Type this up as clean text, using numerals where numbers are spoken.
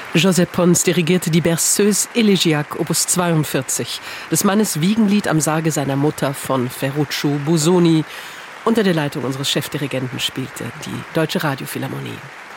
Joseph Pons dirigierte die Berceuse Elegiac Opus 42, des Mannes Wiegenlied am Sarge seiner Mutter von Ferruccio Busoni. Unter der Leitung unseres Chefdirigenten spielte die Deutsche Radiophilharmonie.